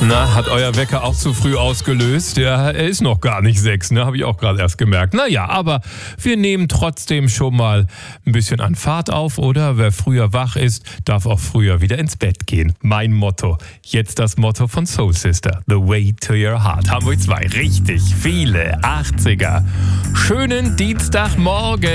Na, hat euer Wecker auch zu früh ausgelöst? Ja, er ist noch gar nicht 6, ne? Habe ich auch gerade erst gemerkt. Naja, aber wir nehmen trotzdem schon mal ein bisschen an Fahrt auf, oder? Wer früher wach ist, darf auch früher wieder ins Bett gehen. Mein Motto. Jetzt das Motto von Soul Sister. The Way to Your Heart. Hamburg 2. Richtig viele 80er. Schönen Dienstagmorgen.